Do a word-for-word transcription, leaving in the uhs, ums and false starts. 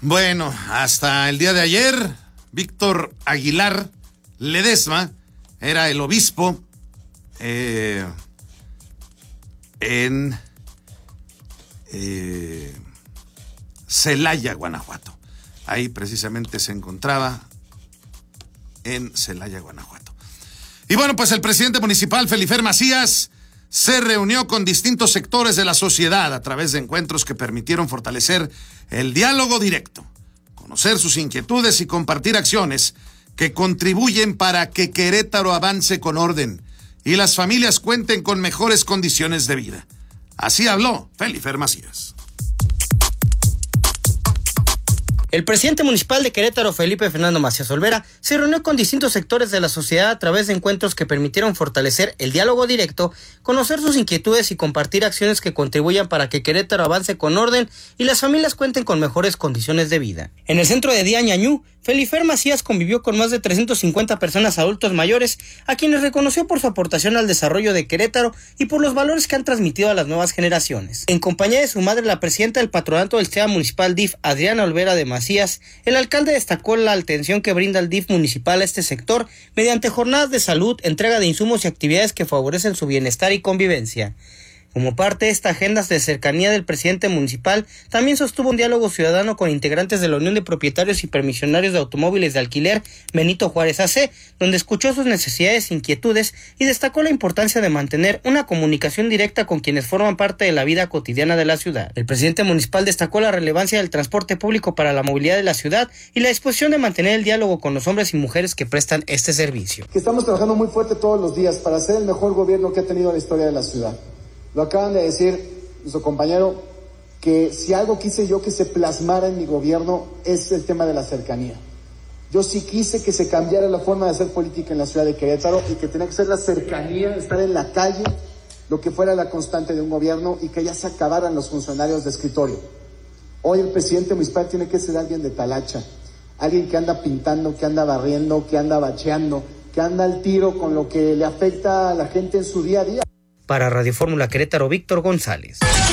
Bueno, hasta el día de ayer, Víctor Aguilar Ledesma era el obispo eh, en eh, Celaya, Guanajuato. Ahí precisamente se encontraba en Celaya, Guanajuato. Y bueno, pues el presidente municipal, Felifer Macías, se reunió con distintos sectores de la sociedad a través de encuentros que permitieron fortalecer el diálogo directo, conocer sus inquietudes y compartir acciones que contribuyen para que Querétaro avance con orden y las familias cuenten con mejores condiciones de vida. Así habló Felifer Macías. El presidente municipal de Querétaro, Felipe Fernando Macías Olvera, se reunió con distintos sectores de la sociedad a través de encuentros que permitieron fortalecer el diálogo directo, conocer sus inquietudes y compartir acciones que contribuyan para que Querétaro avance con orden y las familias cuenten con mejores condiciones de vida. En el centro de día Ñañú, Felifer Macías convivió con más de trescientas cincuenta personas adultos mayores, a quienes reconoció por su aportación al desarrollo de Querétaro y por los valores que han transmitido a las nuevas generaciones. En compañía de su madre, la presidenta del patronato del S E A municipal D I F, Adriana Olvera de Macías, el alcalde destacó la atención que brinda el D I F municipal a este sector mediante jornadas de salud, entrega de insumos y actividades que favorecen su bienestar y convivencia. Como parte de esta agenda de cercanía del presidente municipal, también sostuvo un diálogo ciudadano con integrantes de la Unión de Propietarios y Permisionarios de Automóviles de Alquiler Benito Juárez A C, donde escuchó sus necesidades e inquietudes y destacó la importancia de mantener una comunicación directa con quienes forman parte de la vida cotidiana de la ciudad. El presidente municipal destacó la relevancia del transporte público para la movilidad de la ciudad y la disposición de mantener el diálogo con los hombres y mujeres que prestan este servicio. Que estamos trabajando muy fuerte todos los días para hacer el mejor gobierno que ha tenido la historia de la ciudad. Lo acaban de decir nuestro compañero, que si algo quise yo que se plasmara en mi gobierno es el tema de la cercanía. Yo sí quise que se cambiara la forma de hacer política en la ciudad de Querétaro y que tenía que ser la cercanía, estar en la calle, lo que fuera la constante de un gobierno y que ya se acabaran los funcionarios de escritorio. Hoy el presidente municipal tiene que ser alguien de talacha, alguien que anda pintando, que anda barriendo, que anda bacheando, que anda al tiro con lo que le afecta a la gente en su día a día. Para Radio Fórmula Querétaro, Víctor González.